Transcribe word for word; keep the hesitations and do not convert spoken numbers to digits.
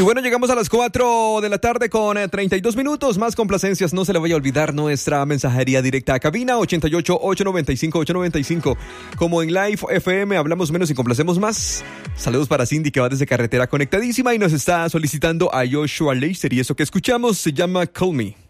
Y bueno, llegamos a las cuatro de la tarde con eh, treinta y dos minutos. Más complacencias, no se le vaya a olvidar nuestra mensajería directa a cabina ochenta y ocho, ochocientos noventa y cinco, ochocientos noventa y cinco. Como en Live F M, hablamos menos y complacemos más. Saludos para Cindy, que va desde carretera conectadísima y nos está solicitando a Joshua Leister. Y eso que escuchamos se llama Call Me.